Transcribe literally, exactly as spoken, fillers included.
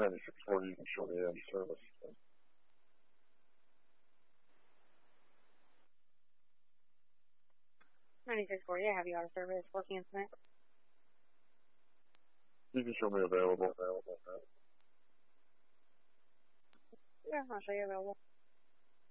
ninety-six forty, you can show me in service. ninety-six forty, I have you out of service. Working incident. You can show me available. available. Yeah, I'll show you available.